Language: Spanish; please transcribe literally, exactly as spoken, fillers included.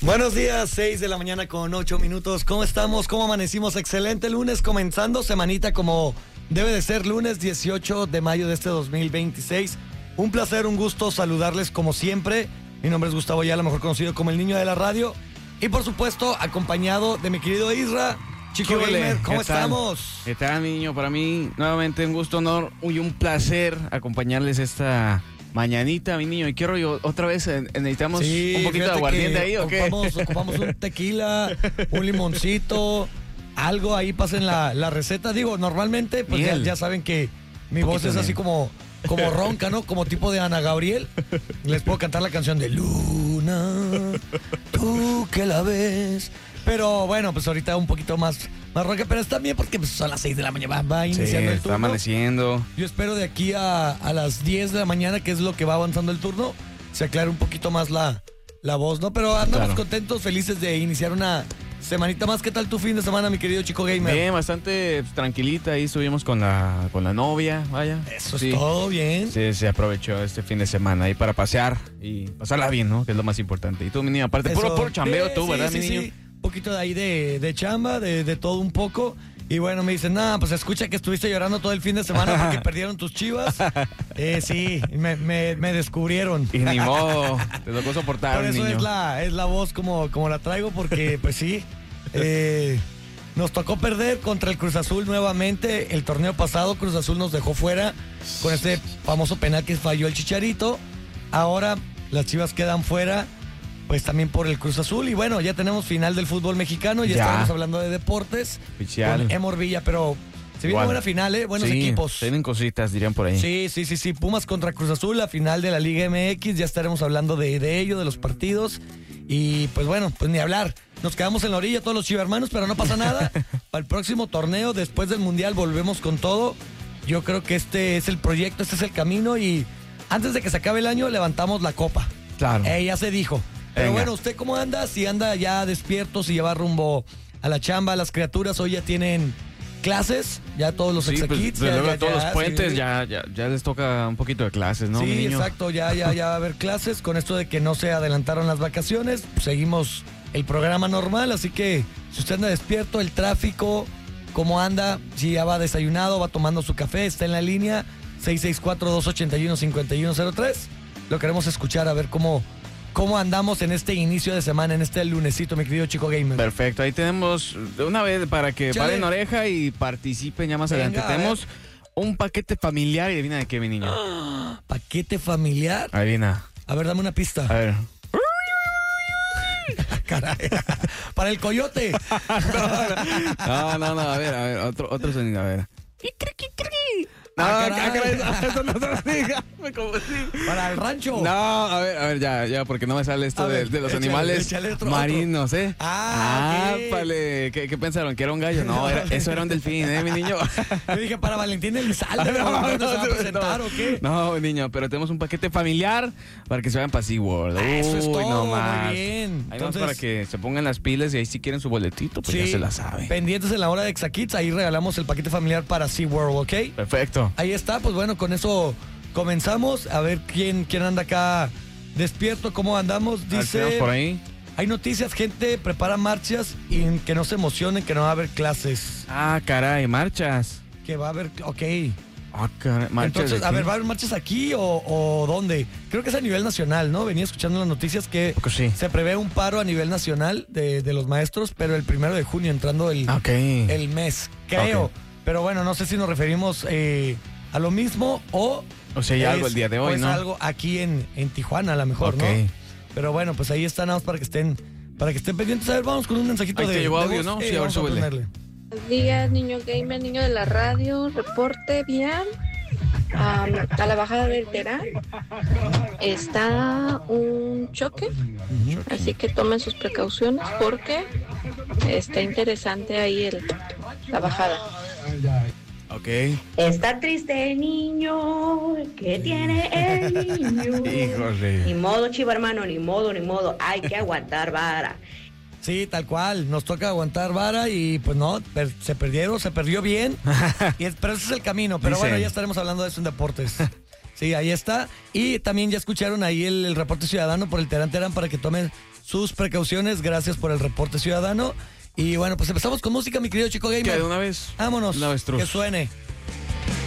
Buenos días, seis de la mañana con ocho minutos. ¿Cómo estamos? ¿Cómo amanecimos? Excelente lunes, comenzando semanita como debe de ser, lunes dieciocho de mayo de este dos mil veintiséis. Un placer, un gusto saludarles como siempre. Mi nombre es Gustavo Ayala, mejor conocido como el niño de la radio. Y por supuesto, acompañado de mi querido Isra, Chico Gamer. ¿Cómo estamos? ¿Qué tal, niño? Para mí, nuevamente un gusto, honor y un placer acompañarles esta mañanita, mi niño. ¿Y qué rollo? ¿Otra vez eh, necesitamos sí, un poquito de aguardiente ahí o qué? Ocupamos, ocupamos un tequila, un limoncito, algo ahí, pasen la, la receta. Digo, normalmente, pues ya, ya saben que mi voz es así como, como ronca, ¿no? Como tipo de Ana Gabriel. Les puedo cantar la canción de Luna, tú que la ves. Pero bueno, pues ahorita un poquito más, más ronca, pero está bien porque pues, son las seis de la mañana, va, va iniciando sí, el turno. Está amaneciendo. Yo espero de aquí a, a las diez de la mañana, que es lo que va avanzando el turno, se aclare un poquito más la, la voz, ¿no? Pero andamos claro. contentos, felices de iniciar una semanita más. ¿Qué tal tu fin de semana, mi querido Chico Gamer? Bien, bastante pues, tranquilita. Ahí estuvimos con la, con la novia, vaya. Eso sí. es todo bien. Sí, se aprovechó este fin de semana ahí para pasear y pasarla bien, ¿no? Que es lo más importante. Y tú, mi niño, aparte, Eso. puro, puro chambeo sí, tú, sí, ¿verdad, sí, mi niño? Sí. Un poquito de ahí de, de chamba, de, de todo un poco. Y bueno, me dicen, nada, pues escucha que estuviste llorando todo el fin de semana porque perdieron tus Chivas. Eh, sí, me, me, me descubrieron. Y ni modo, te tocó soportar, Por eso niño. es la, es la voz como, como la traigo, porque pues sí, eh, nos tocó perder contra el Cruz Azul nuevamente. El torneo pasado Cruz Azul nos dejó fuera con ese famoso penal que falló el Chicharito. Ahora las Chivas quedan fuera, pues también por el Cruz Azul. Y bueno, ya tenemos final del fútbol mexicano. Ya, ya. estábamos hablando de deportes Oficial. Con Emor Villa, pero se viene una buena final, ¿eh? Buenos sí, equipos. Tienen cositas, dirían por ahí. Sí, sí, sí, sí. Pumas contra Cruz Azul, la final de la Liga M X. Ya estaremos hablando de, de ello, de los partidos. Y pues bueno, pues ni hablar. Nos quedamos en la orilla todos los chivermanos, pero no pasa nada. Para el próximo torneo, después del Mundial, volvemos con todo. Yo creo que este es el proyecto, este es el camino. Y antes de que se acabe el año, levantamos la copa. Claro. Eh, ya se dijo. Pero Venga. bueno, ¿usted cómo anda? Si anda ya despierto, si ya va rumbo a la chamba, las criaturas hoy ya tienen clases, ya todos los sí, exakits. Pues, ya, luego ya, todos ya, los puentes sí. ya, ya, ya les toca un poquito de clases, ¿no, sí, mi niño? exacto, ya, ya, ya va a haber clases. Con esto de que no se adelantaron las vacaciones, pues seguimos el programa normal. Así que si usted anda despierto, el tráfico, cómo anda, si ya va desayunado, va tomando su café, está en la línea seis seis cuatro, dos ocho uno, cinco uno cero tres. Lo queremos escuchar, a ver cómo... ¿Cómo andamos en este inicio de semana, en este lunesito, mi querido Chico Gamer? Perfecto, ahí tenemos de una vez para que Chale. paren oreja y participen ya más Venga, adelante. Tenemos un paquete familiar y adivina de qué, mi niño. Ah, ¿paquete familiar? Adivina. A ver, dame una pista. A ver. Caray. Para el coyote. no, no, no, a ver, a ver, otro, otro sonido, a ver. No, Ah, ah, caray. caray, eso no se lo diga. Me confundí. Para el rancho. No, a ver, a ver, ya, ya, porque no me sale esto A de, ver, de los échale, animales échale otro, marinos, ¿eh? Ah, ok. Ápale. ¿Qué, ¿Qué pensaron? ¿Que era un gallo? No, era, eso era un delfín, ¿eh, mi niño? Yo dije, para Valentín Elizalde. No, ¿no? ¿Cuándo no, se va a no, presentar no. o qué? No, niño, pero tenemos un paquete familiar para que se vayan para SeaWorld. Ah, eso es Uy, todo, no muy más. bien. Ahí Entonces- más para que se pongan las pilas y ahí si quieren su boletito, pues ya se la saben. Pendientes en la hora de Exakits, ahí regalamos el paquete familiar para SeaWorld, ¿ok? Perfecto. Ahí está, pues bueno, con eso comenzamos. A ver quién, quién anda acá despierto, cómo andamos. Dice, por ahí. hay noticias, gente prepara marchas y que no se emocionen, que no va a haber clases. Ah, caray, marchas. Que va a haber, ok. Ah, caray, marchas. Entonces, de a qué? ver, ¿va a haber marchas aquí o, o dónde? Creo que es a nivel nacional, ¿no? Venía escuchando las noticias que Poco sí. se prevé un paro a nivel nacional de, de los maestros, pero el primero de junio, entrando el, Ok. el mes, creo. Ok. Pero bueno, no sé si nos referimos eh, a lo mismo o... O sea, hay algo el día de hoy, o es ¿no? algo aquí en, en Tijuana, a lo mejor, Ok. ¿no? Pero bueno, pues ahí están, nada más para que estén, para que estén pendientes. A ver, vamos con un mensajito Ahí de, te llegó de audio, voz. ¿no? Eh, Sí, a ver, vamos a súbele. ponerle. Buenos días, niño gamer, niño de la radio, reporte bien. Um, a la bajada del Terán está un choque, así que tomen sus precauciones porque está interesante ahí el, la bajada. Ok. Está triste el niño, ¿qué tiene el niño? Híjole. Ni modo, chiva hermano, ni modo, ni modo, hay que aguantar vara. Sí, tal cual, nos toca aguantar vara y pues no, per- se perdieron, se perdió bien, y es- pero ese es el camino, pero Dicen. bueno, ya estaremos hablando de eso en deportes. Sí, ahí está. Y también ya escucharon ahí el, el reporte ciudadano por el Terán Terán para que tomen sus precauciones. Gracias por el reporte ciudadano. Y bueno, pues empezamos con música, mi querido Chico Gamer. ¿Qué, de una vez? Vámonos, Una vez, que suene.